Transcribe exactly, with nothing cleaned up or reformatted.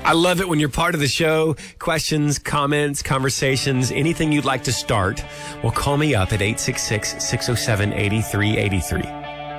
I love it when you're part of the show. Questions, comments, conversations, anything you'd like to start. Well, call me up at eight six six, six oh seven, eight three eight three.